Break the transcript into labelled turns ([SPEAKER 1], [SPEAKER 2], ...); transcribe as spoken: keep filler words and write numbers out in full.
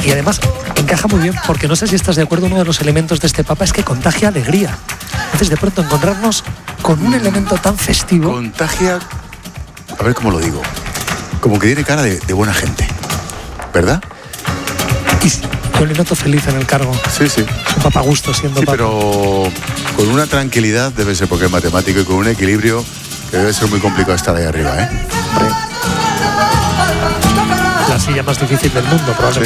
[SPEAKER 1] Y además encaja muy bien, porque no sé si estás de acuerdo, uno de los elementos de este Papa es que contagia alegría. Entonces, de pronto encontrarnos con un elemento tan festivo...
[SPEAKER 2] Contagia, a ver cómo lo digo, como que tiene cara de, de buena gente, ¿verdad?
[SPEAKER 1] Y yo le noto feliz en el cargo.
[SPEAKER 2] Sí, sí.
[SPEAKER 1] Es un Papa a gusto siendo
[SPEAKER 2] sí,
[SPEAKER 1] Papa.
[SPEAKER 2] Pero con una tranquilidad debe ser, porque es matemático, y con un equilibrio que debe ser muy complicado estar ahí arriba, ¿eh?
[SPEAKER 1] La silla más difícil del mundo, probablemente.